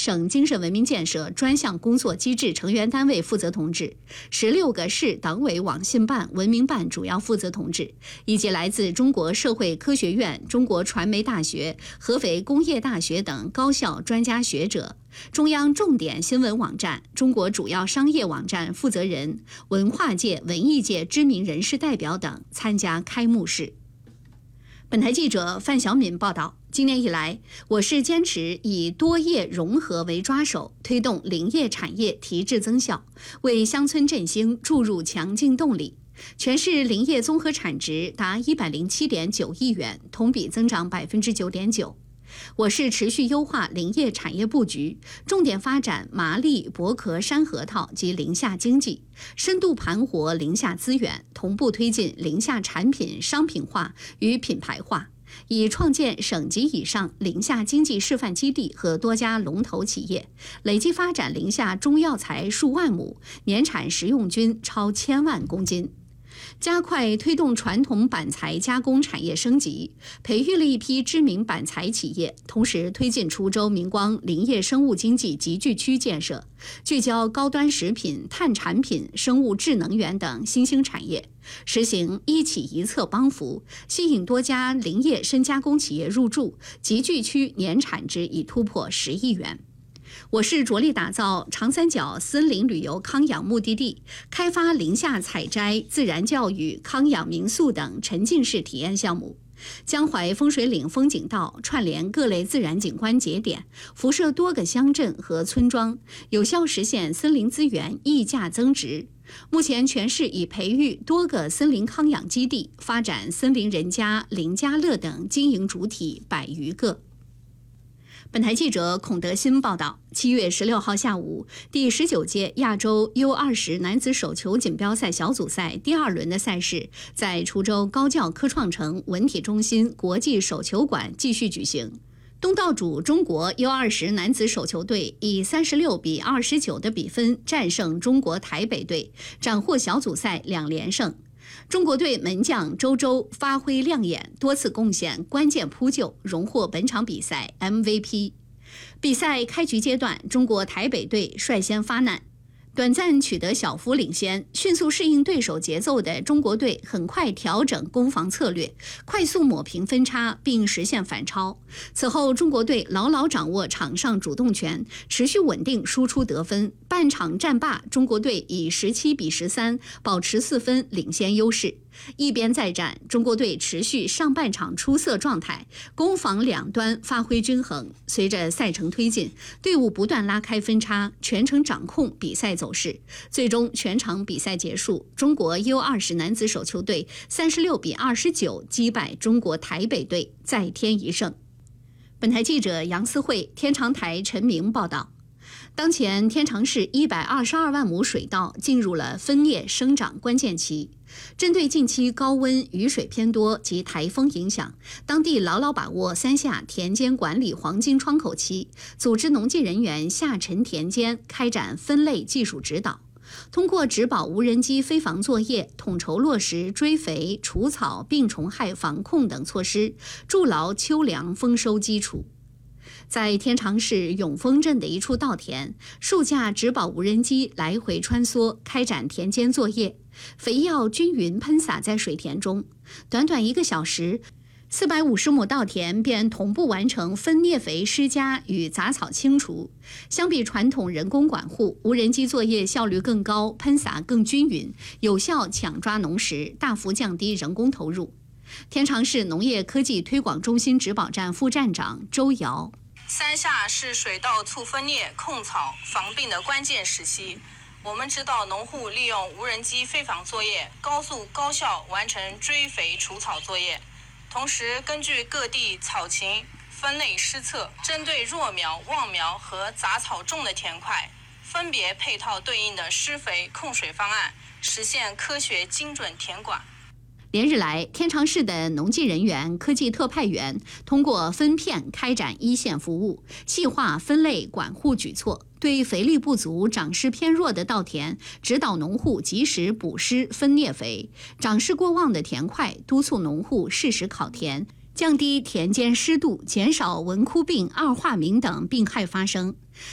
省精神文明建设专项工作机制成员单位负责同志，16个市党委网信办、文明办主要负责同志，以及来自中国社会科学院、中国传媒大学、合肥工业大学等高校专家学者，中央重点新闻网站、中国主要商业网站负责人、文化界、文艺界知名人士代表等参加开幕式。本台记者范晓敏报道，今年以来，我市坚持以多业融合为抓手，推动林业产业提质增效，为乡村振兴注入强劲动力。全市林业综合产值达107.9亿元，同比增长9.9%。我市持续优化林业产业布局，重点发展麻栗、薄壳、山核桃及林下经济，深度盘活林下资源，同步推进林下产品商品化与品牌化，以创建省级以上林下经济示范基地和多家龙头企业，累计发展林下中药材数万亩，年产食用菌超1000万公斤。加快推动传统板材加工产业升级，培育了一批知名板材企业，同时推进滁州明光林业生物经济集聚区建设，聚焦高端食品、碳产品、生物质能源等新兴产业，实行一企一策帮扶，吸引多家林业深加工企业入驻，集聚区年产值已突破10亿元。我市着力打造长三角森林旅游康养目的地，开发林下采摘、自然教育、康养民宿等沉浸式体验项目。江淮风水岭风景道串联各类自然景观节点，辐射多个乡镇和村庄，有效实现森林资源溢价增值。目前全市已培育多个森林康养基地，发展森林人家、林家乐等经营主体100余个。本台记者孔德新报道，7月16号下午，第19届亚洲 U20 男子手球锦标赛小组赛第2轮的赛事在滁州高教科创城文体中心国际手球馆继续举行。东道主中国 U20 男子手球队以36-29的比分战胜中国台北队，斩获小组赛2连胜。中国队门将周周发挥亮眼，多次贡献关键扑救，荣获本场比赛 MVP。 比赛开局阶段，中国台北队率先发难，短暂取得小幅领先，迅速适应对手节奏的中国队很快调整攻防策略，快速抹平分差并实现反超。此后中国队牢牢掌握场上主动权，持续稳定输出得分，半场战罢，中国队以17-13保持4分领先优势。一边再战，中国队持续上半场出色状态，攻防两端发挥均衡。随着赛程推进，队伍不断拉开分差，全程掌控比赛走势。最终全场比赛结束，中国 U20 男子手球队36-29击败中国台北队，再添一胜。本台记者杨思慧，天长台陈明报道。当前天长市122万亩水稻进入了分蘖生长关键期，针对近期高温、雨水偏多及台风影响，当地牢牢把握3下田间管理黄金窗口期，组织农技人员下沉田间，开展分类技术指导，通过植保无人机飞防作业，统筹落实追肥、除草、病虫害防控等措施，筑牢秋粮丰收基础。在天长市永丰镇的一处稻田，数架植保无人机来回穿梭，开展田间作业，肥药均匀喷洒在水田中。短短1个小时，450亩稻田便同步完成分蘖肥施加与杂草清除。相比传统人工管护，无人机作业效率更高，喷洒更均匀，有效抢抓农时，大幅降低人工投入。天长市农业科技推广中心植保站副站长周瑶 ，3下是水稻促分蘖、控草、防病的关键时期。我们指导农户利用无人机飞防作业，高速高效完成追肥除草作业。同时，根据各地草情分类施测，针对弱苗、旺苗和杂草重的田块，分别配套对应的施肥控水方案，实现科学精准田管。 连日来，天长市的农技人员、科技特派员通过分片开展一线服务，细化分类管护举措，对肥力不足、长势偏弱的稻田，指导农户及时补施分蘖肥；长势过旺的田块，督促农户适时考田，降低田间湿度，减少蚊枯病、二化鸣等病害发生。